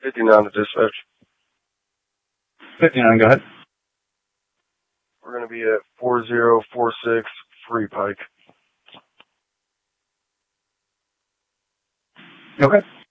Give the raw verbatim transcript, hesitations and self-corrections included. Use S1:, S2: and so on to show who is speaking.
S1: fifty-nine to dispatch.
S2: fifty-nine, go ahead.
S1: We're going to be at four zero four six Free Pike.
S2: Okay.